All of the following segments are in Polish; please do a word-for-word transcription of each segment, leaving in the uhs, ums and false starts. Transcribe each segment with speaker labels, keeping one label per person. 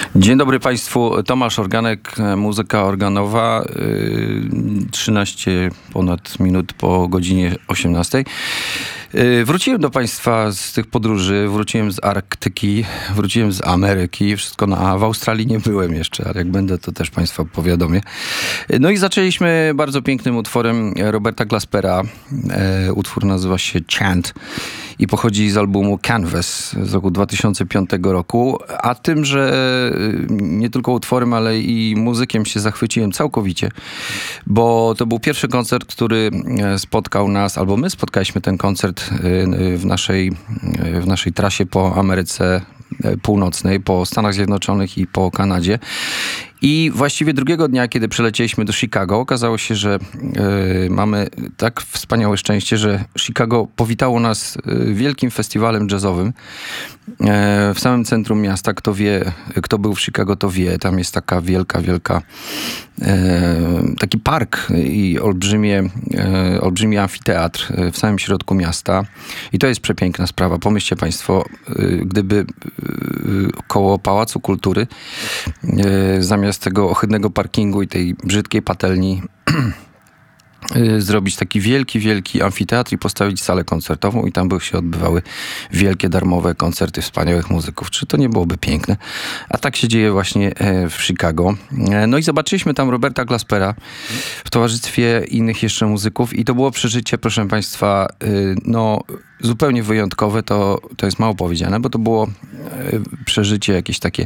Speaker 1: Dzień dobry Państwu, Tomasz Organek, muzyka organowa, trzynaście ponad minut po godzinie osiemnastej. Wróciłem do Państwa z tych podróży, wróciłem z Arktyki, wróciłem z Ameryki, wszystko na A. W Australii nie byłem jeszcze, ale jak będę, to też Państwa powiadomię. No i zaczęliśmy bardzo pięknym utworem Roberta Glaspera. Utwór nazywa się Chant i pochodzi z albumu Canvas z roku dwa tysiące piątego roku, a tym, że nie tylko utworem, ale i muzykiem się zachwyciłem całkowicie, bo to był pierwszy koncert, który spotkał nas, albo my spotkaliśmy ten koncert w naszej, w naszej trasie po Ameryce Północnej, po Stanach Zjednoczonych i po Kanadzie. I właściwie drugiego dnia, kiedy przylecieliśmy do Chicago, okazało się, że y, mamy tak wspaniałe szczęście, że Chicago powitało nas y, wielkim festiwalem jazzowym y, w samym centrum miasta. Kto wie, kto był w Chicago, to wie. Tam jest taka wielka, wielka y, taki park i olbrzymie, y, olbrzymi amfiteatr w samym środku miasta. I to jest przepiękna sprawa. Pomyślcie Państwo, y, gdyby y, koło Pałacu Kultury y, zamiast z tego ohydnego parkingu i tej brzydkiej patelni zrobić taki wielki, wielki amfiteatr i postawić salę koncertową i tam by się odbywały wielkie, darmowe koncerty wspaniałych muzyków. Czy to nie byłoby piękne? A tak się dzieje właśnie w Chicago. No i zobaczyliśmy tam Roberta Glaspera w towarzystwie innych jeszcze muzyków i to było przeżycie, proszę Państwa, no zupełnie wyjątkowe. To, to jest mało powiedziane, bo to było przeżycie jakieś takie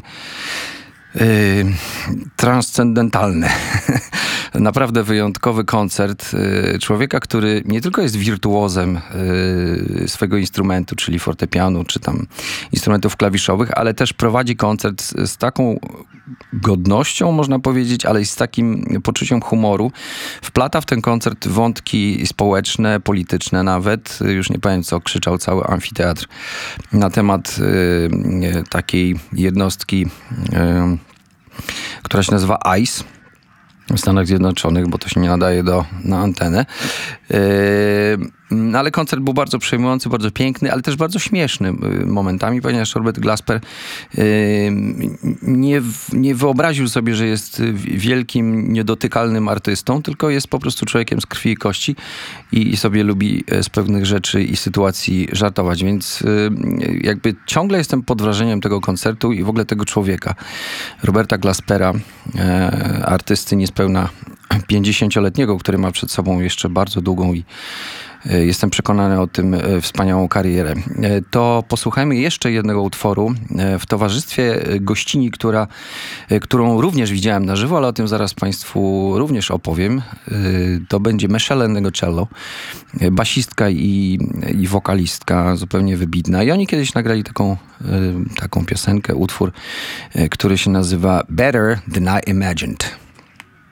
Speaker 1: Yy, transcendentalne. Naprawdę wyjątkowy koncert yy, człowieka, który nie tylko jest wirtuozem yy, swego instrumentu, czyli fortepianu, czy tam instrumentów klawiszowych, ale też prowadzi koncert z, z taką godnością, można powiedzieć, ale i z takim poczuciem humoru. Wplata w ten koncert wątki społeczne, polityczne nawet. Już nie pamiętam, co krzyczał cały amfiteatr na temat yy, takiej jednostki, yy, która się nazywa ICE w Stanach Zjednoczonych, bo to się nie nadaje do, na antenę. Yy, ale koncert był bardzo przejmujący, bardzo piękny, ale też bardzo śmieszny momentami, ponieważ Robert Glasper yy, nie, nie wyobraził sobie, że jest wielkim, niedotykalnym artystą, tylko jest po prostu człowiekiem z krwi i kości i, i sobie lubi z pewnych rzeczy i sytuacji żartować, więc yy, jakby ciągle jestem pod wrażeniem tego koncertu i w ogóle tego człowieka, Roberta Glaspera, yy, artysty niespełna pięćdziesięcioletniego, który ma przed sobą jeszcze bardzo długą i jestem przekonany o tym wspaniałą karierę. To posłuchajmy jeszcze jednego utworu w towarzystwie gościni, która, którą również widziałem na żywo, ale o tym zaraz Państwu również opowiem. To będzie Michelle Negocello, basistka i, i wokalistka zupełnie wybitna. I oni kiedyś nagrali taką, taką piosenkę, utwór, który się nazywa Better Than I Imagined.